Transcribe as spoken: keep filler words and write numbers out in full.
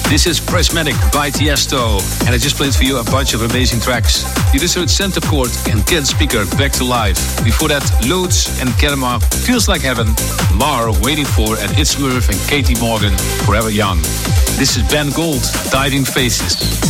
This is Prismatic by Tiesto, and I just played for you a bunch of amazing tracks. You just heard Center Court and Ken Speaker, Back to Life. Before that, Loads and Kerma, Feels Like Heaven, Mar, Waiting For, and It's Murph and Katie Morgan, Forever Young. This is Ben Gold, Diving Faces.